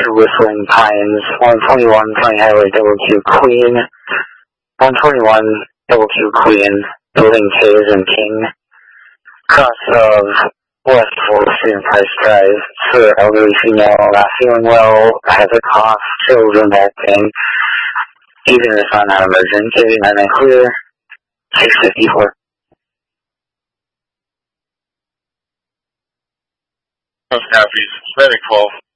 to Whistling Pines, 121 Pine Highway Double Q Queen, 121 Double Q Queen, Building K's and King, cross of West 4th Street and Price Drive, for elderly female not feeling well, has a cough, children acting, even if I'm not emergent, giving that clear, 654. Copies, Medic 12.